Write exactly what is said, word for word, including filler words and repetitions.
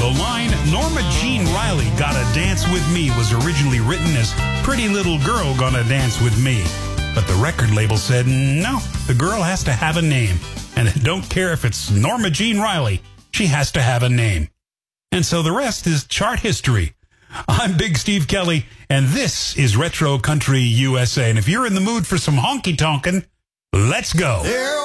The line, Norma Jean Riley Gotta Dance With Me, was originally written as Pretty Little Girl Gonna Dance With Me. But the record label said, no, the girl has to have a name. And I don't care if it's Norma Jean Riley, she has to have a name. And so the rest is chart history. I'm Big Steve Kelly, and this is Retro Country U S A. And if you're in the mood for some honky-tonkin', let's go.